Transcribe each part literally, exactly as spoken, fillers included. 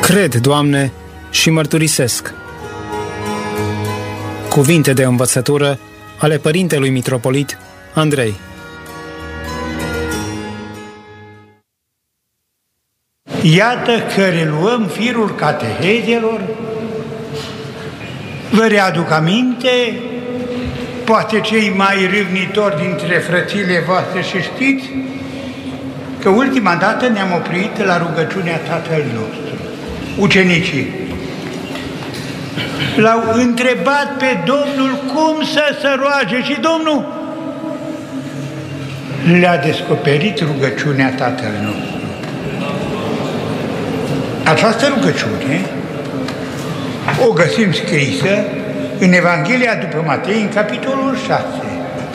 Cred, Doamne, și mărturisesc. Cuvinte de învățătură ale Părintelui Mitropolit Andrei. Iată că reluăm firul catehezelor. Vă readuc aminte, poate cei mai râvnitori dintre frățile voastre și știți că ultima dată ne-am oprit la rugăciunea Tatăl nostru. Ucenicii l-au întrebat pe Domnul cum să se roage și Domnul le-a descoperit rugăciunea Tatăl nostru. Această rugăciune o găsim scrisă în Evanghelia după Matei, în capitolul șase,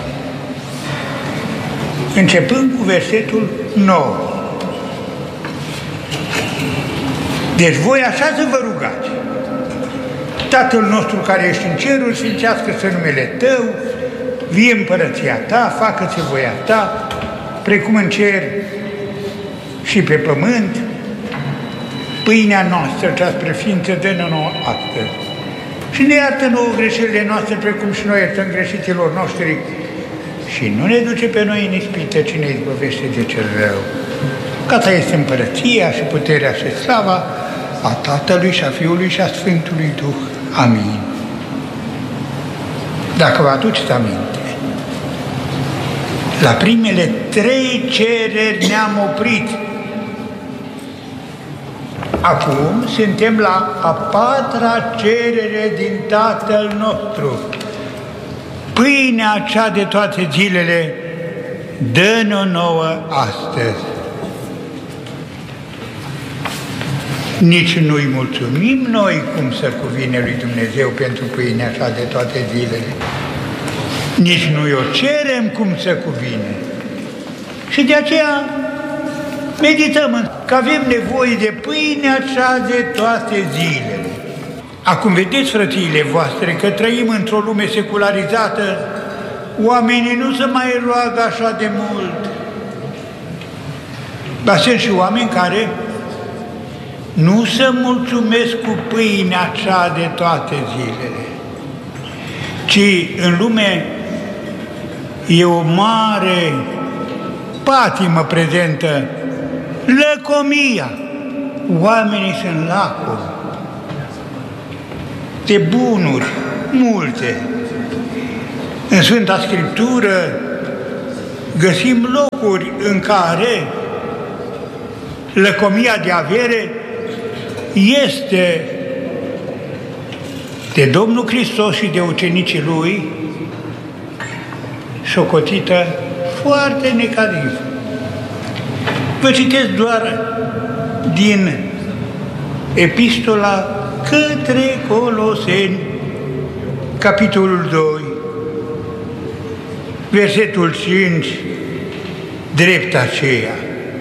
începând cu versetul nouă. Deci voi așa să vă rugați: Tatăl nostru care ești în ceruri, sfințească-se numele Tău, vie împărăția Ta, facă-se voia Ta, precum în cer și pe pământ. Pâinea noastră cea spre ființă dă-ne nouă astăzi. Și ne iartă nouă greșelile noastre, precum și noi iertăm greșiților noștri. Și nu ne duce pe noi în ispită, ci ne izbăvește de cel rău. Că Ta este împărăția și puterea și slava a Tatălui și a Fiului și a Sfântului Duh. Amin. Dacă vă aduceți aminte, la primele trei cereri ne-am oprit. Acum suntem la a patra cerere din Tatăl nostru. Pâinea cea de toate zilele, dă-ne-o nouă astăzi. Nici nu-i mulțumim noi cum să cuvine lui Dumnezeu pentru pâinea cea de toate zilele. Nici nu-i o cerem cum să cuvine. Și de aceea medităm că avem nevoie de pâinea cea de toate zilele. Acum vedeți, frățiile voastre, că trăim într-o lume secularizată, oamenii nu se mai roagă așa de mult. Dar sunt și oameni care nu se mulțumesc cu pâinea cea de toate zilele, ci în lume e o mare patimă prezentă, lăcomia. Oamenii sunt lacomi de bunuri multe. În Sfânta Scriptură găsim locuri în care lăcomia de avere este de Domnul Hristos și de ucenicii Lui socotită foarte negativă. Vă citesc doar din Epistola către Coloseni, capitolul doi, versetul cinci, drept aceea: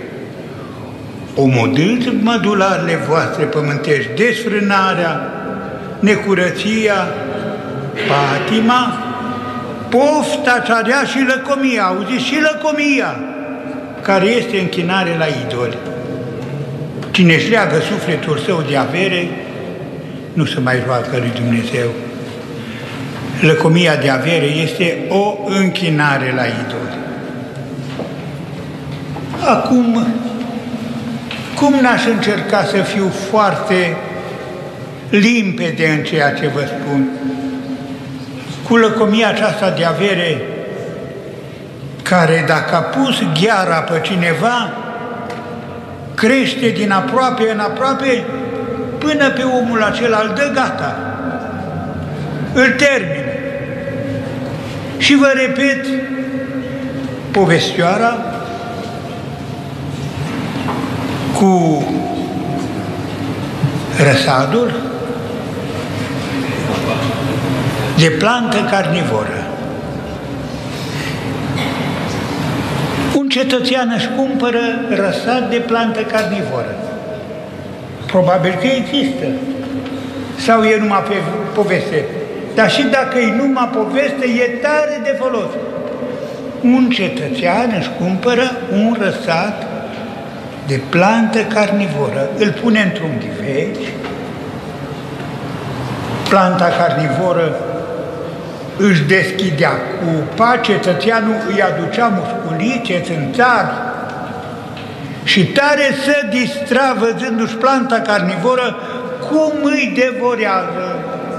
omorâți mădularele voastre pământești, desfrânarea, necurăția, patima, pofta cea rea și lăcomia, auziți, și lăcomia, care este închinare la idoli. Cine își leagă sufletul său de avere, nu se mai roagă lui Dumnezeu. Lăcomia de avere este o închinare la idoli. Acum, cum n-aș încerca să fiu foarte limpede în ceea ce vă spun? Cu lăcomia aceasta de avere, care dacă a pus gheara pe cineva, crește din aproape în aproape până pe omul acela îl dă gata, îl termină. Și vă repet povestioara cu răsadul de plantă carnivoră. Un cetățean își cumpără răsad de plantă carnivoră. Probabil că există. Sau e numai pe poveste. Dar și dacă e numai poveste, e tare de folos. Un cetățean își cumpără un răsad de plantă carnivoră, îl pune într-un ghiveci, planta carnivoră își deschidea cupa, cetățeanul îi aducea musculițe, țânțari și tare se distra văzându-și planta carnivoră cum îi devorează.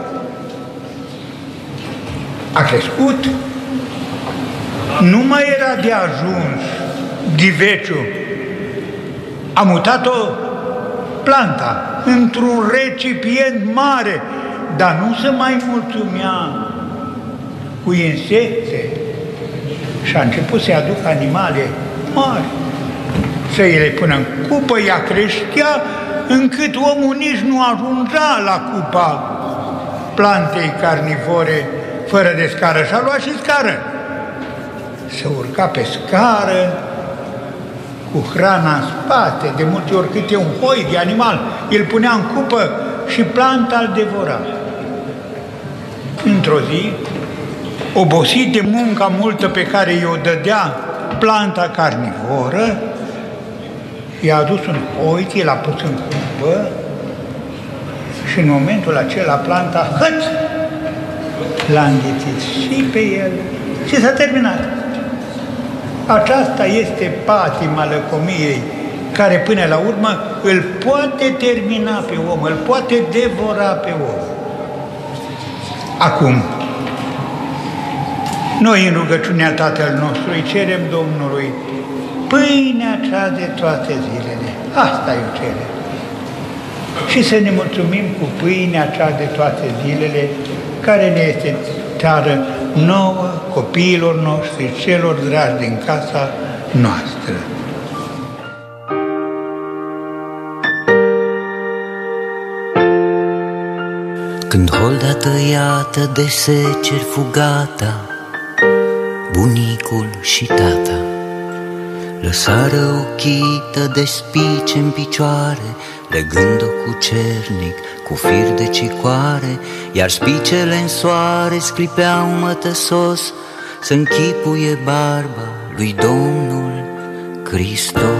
A crescut, nu mai era de ajuns ghiveciul, a mutat-o planta într-un recipient mare, dar nu se mai mulțumea cu insecte și a început să-i aducă animale mari, să îi le pună în cupă, ea creștea încât omul nici nu ajungea la cupa plantei carnivore fără de scară. Și-a luat și scară. Se urca pe scară cu hrana în spate, de multe ori câte un hoi de animal, îl punea în cupă și planta îl devora. Într-o zi, obosit de munca multă pe care i-o dădea planta carnivoră, i-a adus un hoi, l-a pus în cupă și în momentul acela planta, hăț, l-a înghițit și pe el și s-a terminat. Aceasta este patima lăcomiei care până la urmă îl poate termina pe om, îl poate devora pe om. Acum, noi în rugăciunea Tatăl nostru îi cerem Domnului pâinea cea de toate zilele. Asta îi cerem. Și să ne mulțumim cu pâinea cea de toate zilele care ne este țară nouă, copiilor noștri, celor dragi din casa noastră. Când holda tăiată de seceri fugata, bunicul și tata lăsară ochită de spice în picioare, legând-o cu cernic, cu fir de cicoare, iar spicele în soare sclipeau mătăsos să închipuie barba lui Domnul Hristos.